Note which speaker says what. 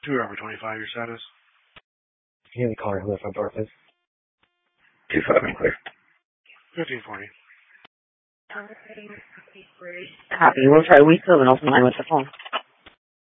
Speaker 1: Two over 25, your status.
Speaker 2: Can you call her who the front door, please?
Speaker 3: 2-5, clear.
Speaker 1: 1540.
Speaker 4: Copy. We'll try. We still have an open line with the phone.